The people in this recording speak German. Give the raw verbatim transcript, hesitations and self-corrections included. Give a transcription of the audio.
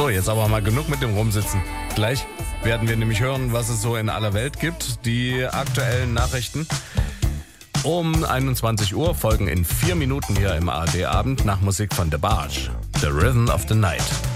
So, jetzt aber mal genug mit dem Rumsitzen. Gleich werden wir nämlich hören, was es so in aller Welt gibt. Die aktuellen Nachrichten. Um einundzwanzig Uhr folgen in vier Minuten hier im A R D-Abend nach Musik von The Barge. The Rhythm of the Night.